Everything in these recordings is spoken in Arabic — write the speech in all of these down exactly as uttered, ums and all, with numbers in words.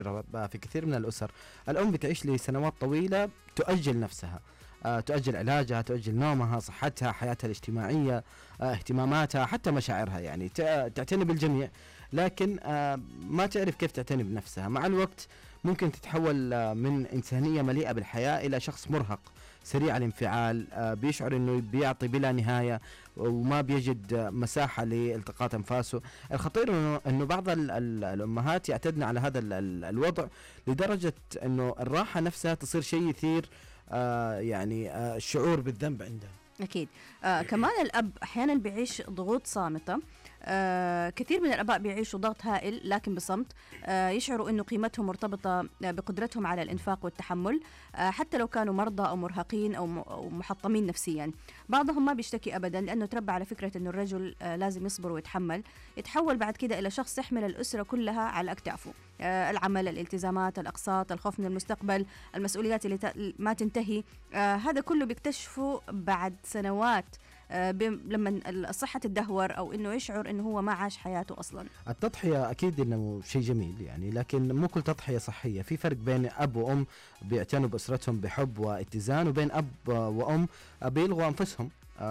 في كثير من الأسر الأم بتعيش لسنوات طويلة تؤجل نفسها، آه، تؤجل علاجها، تؤجل نومها، صحتها، حياتها الاجتماعية، آه، اهتماماتها، حتى مشاعرها، يعني تعتني بالجميع، لكن آه، ما تعرف كيف تعتني بنفسها. مع الوقت ممكن تتحول آه، من إنسانية مليئة بالحياة إلى شخص مرهق سريع الانفعال، آه، بيشعر انه بيعطي بلا نهاية وما بيجد آه، مساحة لالتقاط انفاسه. الخطير انه انه بعض ال ال الامهات يعتدن على هذا ال ال الوضع لدرجة انه الراحة نفسها تصير شيء يثير آه يعني آه الشعور بالذنب عندها. أكيد. آه كمان الأب أحيانا بيعيش ضغوط صامتة. آه كثير من الآباء بيعيشوا ضغط هائل لكن بصمت. آه يشعروا أنه قيمتهم مرتبطة بقدرتهم على الإنفاق والتحمل، آه حتى لو كانوا مرضى أو مرهقين أو محطمين نفسيا. بعضهم ما بيشتكي أبدا لأنه تربى على فكرة أنه الرجل آه لازم يصبر ويتحمل. يتحول بعد كده إلى شخص يحمل الأسرة كلها على أكتافه، آه العمل، الالتزامات، الأقساط، الخوف من المستقبل، المسؤوليات اللي ما تنتهي. آه هذا كله بيكتشفه بعد سنوات آه لما الصحة تدهور أو إنه يشعر إنه هو ما عاش حياته أصلا. التضحية أكيد إنه شيء جميل يعني، لكن مو كل تضحية صحية. في فرق بين أب وأم بيعتنوا بأسرتهم بحب واتزان، وبين أب وأم بيلغوا أنفسهم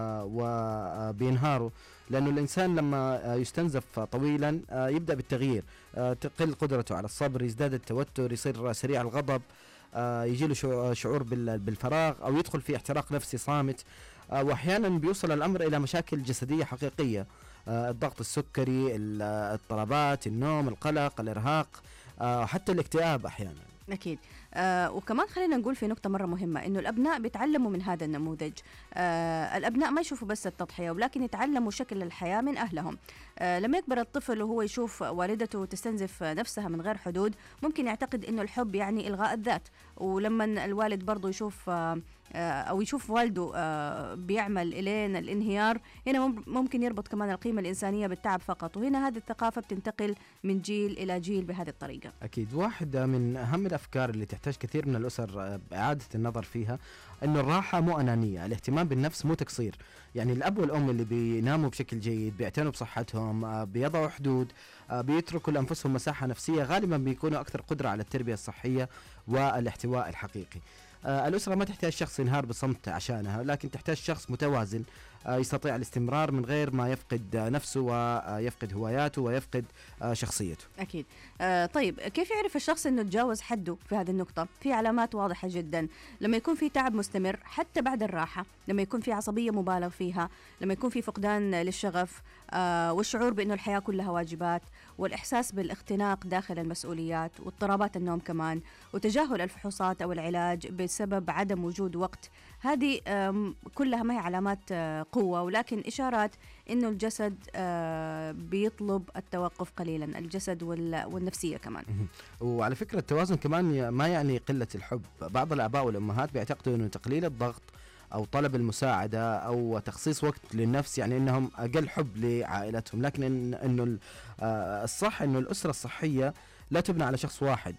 وبينهاروا، لأنه الإنسان لما يستنزف طويلا يبدأ بالتغيير، تقل قدرته على الصبر، يزداد التوتر، يصير سريع الغضب، يجي له شعور بالفراغ أو يدخل في احتراق نفسي صامت، وأحيانا بيوصل الأمر إلى مشاكل جسدية حقيقية، الضغط السكري، الاضطرابات، النوم، القلق، الإرهاق، حتى الاكتئاب أحيانا. أكيد. آه وكمان خلينا نقول في نقطة مرة مهمة، إنه الأبناء بيتعلموا من هذا النموذج. آه الأبناء ما يشوفوا بس التضحية ولكن يتعلموا شكل الحياة من أهلهم. آه لما يكبر الطفل وهو يشوف والدته تستنزف نفسها من غير حدود ممكن يعتقد إنه الحب يعني إلغاء الذات. ولما الوالد برضو يشوف آه أو يشوف والده بيعمل إلين الانهيار، هنا ممكن يربط كمان القيمة الإنسانية بالتعب فقط، وهنا هذه الثقافة بتنتقل من جيل إلى جيل بهذه الطريقة. أكيد. واحدة من أهم الأفكار اللي تحتاج كثير من الأسر إعادة النظر فيها إنه الراحة مو أنانية، الاهتمام بالنفس مو تقصير. يعني الأب والأم اللي بيناموا بشكل جيد، بيعتنوا بصحتهم، بيضعوا حدود، بيتركوا لأنفسهم مساحة نفسية، غالبا بيكونوا أكثر قدرة على التربية الصحية والاحتواء الحقيقي. آه الأسرة ما تحتاج شخص ينهار بصمت عشانها، لكن تحتاج شخص متوازن آه يستطيع الاستمرار من غير ما يفقد آه نفسه ويفقد هواياته ويفقد آه شخصيته. أكيد. آه طيب كيف يعرف الشخص أنه تجاوز حده في هذه النقطة؟ في علامات واضحة جدا. لما يكون في تعب مستمر حتى بعد الراحة، لما يكون في عصبية مبالغ فيها، لما يكون في فقدان للشغف، آه والشعور بأنه الحياة كلها واجبات، والإحساس بالاختناق داخل المسؤوليات، واضطرابات النوم كمان، وتجاهل الفحوصات أو العلاج بسبب عدم وجود وقت. هذه كلها ما هي علامات قوة، ولكن إشارات إنه الجسد بيطلب التوقف قليلا، الجسد والنفسية كمان. وعلى فكرة التوازن كمان ما يعني قلة الحب. بعض الآباء والأمهات بيعتقدوا إنه تقليل الضغط أو طلب المساعدة أو تخصيص وقت للنفس يعني إنهم أقل حب لعائلتهم، لكن إن إنه الصح إنه الأسرة الصحية لا تبنى على شخص واحد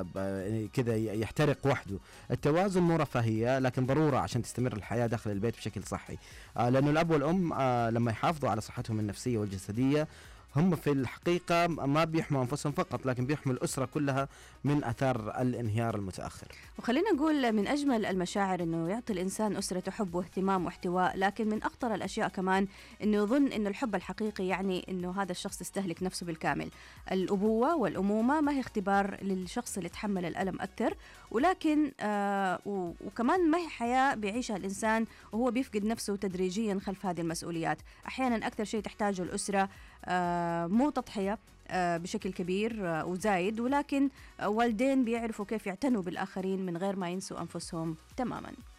كذا يحترق وحده. التوازن مو رفاهية لكن ضرورة عشان تستمر الحياة داخل البيت بشكل صحي، لأنه الأب والأم لما يحافظوا على صحتهم النفسية والجسدية هم في الحقيقة ما بيحموا أنفسهم فقط، لكن بيحموا الأسرة كلها من أثار الانهيار المتأخر. وخلينا نقول من أجمل المشاعر أنه يعطي الإنسان أسرته حب واهتمام واحتواء، لكن من أخطر الأشياء كمان أنه يظن أنه الحب الحقيقي يعني أنه هذا الشخص يستهلك نفسه بالكامل. الأبوة والأمومة ما هي اختبار للشخص اللي تحمل الألم أكثر، ولكن آه وكمان ما هي حياة بيعيشها الإنسان وهو بيفقد نفسه تدريجيا خلف هذه المسؤوليات. أحيانا أكثر شيء تحتاجه الأسرة آه مو تضحية آه بشكل كبير آه وزايد، ولكن آه والدين بيعرفوا كيف يعتنوا بالآخرين من غير ما ينسوا أنفسهم تماما.